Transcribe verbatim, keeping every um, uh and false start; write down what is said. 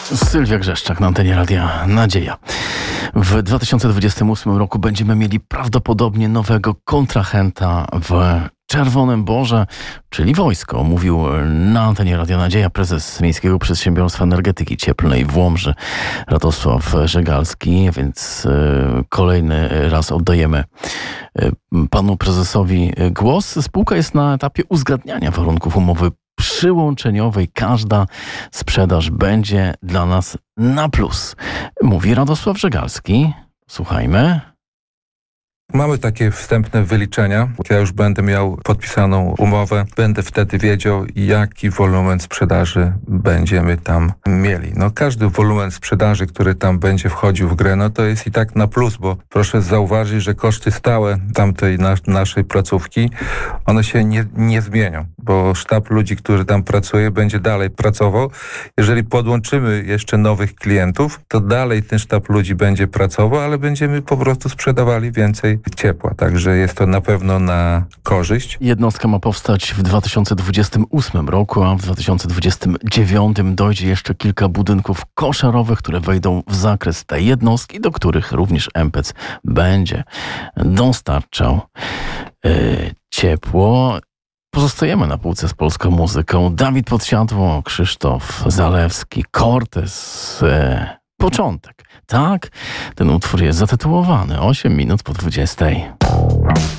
Sylwia Grzeszczak na antenie Radia Nadzieja. W dwa tysiące dwudziestym ósmym roku będziemy mieli prawdopodobnie nowego kontrahenta w Czerwonym Borze, czyli wojsko, mówił na antenie Radia Nadzieja prezes Miejskiego Przedsiębiorstwa Energetyki Cieplnej w Łomży Radosław Żegalski, więc y, kolejny raz oddajemy y, panu prezesowi głos. Spółka jest na etapie uzgadniania warunków umowy przyłączeniowej. Każda sprzedaż będzie dla nas na plus, mówi Radosław Żegalski. Słuchajmy. Mamy takie wstępne wyliczenia. Ja już będę miał podpisaną umowę. Będę wtedy wiedział, jaki wolumen sprzedaży będziemy tam mieli. No każdy wolumen sprzedaży, który tam będzie wchodził w grę, no to jest i tak na plus, bo proszę zauważyć, że koszty stałe tamtej nas, naszej placówki, one się nie, nie zmienią, bo sztab ludzi, który tam pracuje, będzie dalej pracował. Jeżeli podłączymy jeszcze nowych klientów, to dalej ten sztab ludzi będzie pracował, ale będziemy po prostu sprzedawali więcej ciepła. Także jest to na pewno na korzyść. Jednostka ma powstać w dwa tysiące dwudziestym ósmym roku, a w dwa tysiące dwudziestym dziewiątym dojdzie jeszcze kilka budynków koszarowych, które wejdą w zakres tej jednostki, do których również M P E C będzie dostarczał yy, ciepło. Pozostajemy na półce z polską muzyką. Dawid Podsiadło, Krzysztof Zalewski, Cortez, yy, Początek. Tak, ten utwór jest zatytułowany osiem minut po dwudziestej.